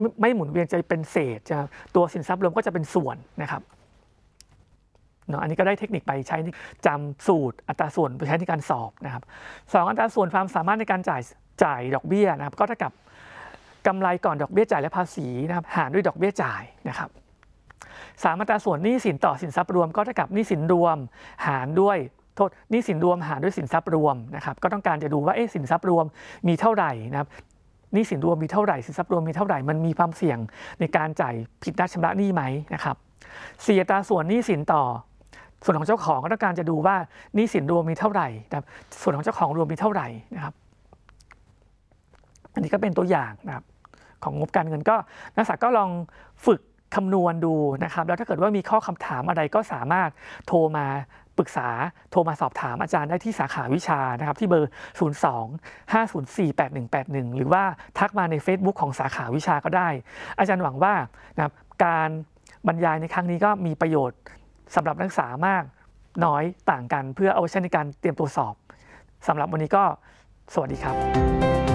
ไม่หมุนเวียนจะเป็นเศษจะตัวสินทรัพย์รวมก็จะเป็นส่วนนะครับเนาะอันนี้ก็ได้เทคนิคไปใช้จำสูตรอัตราส่วนไปใช้ในการสอบนะครับ2อัตราส่วนความสามารถในการจ่ายดอกเบี้ยนะครับก็เท่ากับกำไรก่อนดอกเบี้ยจ่ายและภาษีนะครับหารด้วยดอกเบี้ยจ่ายนะครับ3อัตราส่วนหนี้สินต่อสินทรัพย์รวมก็เท่ากับหนี้สินรวมหารด้วยหนี้สินรวมหารด้วยสินทรัพย์รวมนะครับก็ต้องการจะดูว่าสินทรัพย์รวมมีเท่าไหร่นะครับหนี้สินรวมมีเท่าไหร่สินทรัพย์รวมมีเท่าไหร่มันมีความเสี่ยงในการจ่ายผิดนัดชำระหนี้ไหมนะครับ4อัตราส่วนหนี้สินต่อส่วนของเจ้าของก็ต้องการจะดูว่าหนี้สินรวมมีเท่าไหร่นะครับส่วนของเจ้าของรวมมีเท่าไหร่นะครับอันนี้ก็เป็นตัวอย่างนะครับของงบการเงินก็นักศึกษาก็ลองฝึกคำนวณดูนะครับแล้วถ้าเกิดว่ามีข้อคำถามอะไรก็สามารถโทรมาปรึกษาโทรมาสอบถามอาจารย์ได้ที่สาขาวิชานะครับที่เบอร์ 02-504-8181 หรือว่าทักมาใน Facebook ของสาขาวิชาก็ได้อาจารย์หวังว่านะครับการบรรยายในครั้งนี้ก็มีประโยชน์สำหรับนักศึกษามากน้อยต่างกันเพื่อเอาไว้ใช้ในการเตรียมตัวสอบสำหรับวันนี้ก็สวัสดีครับ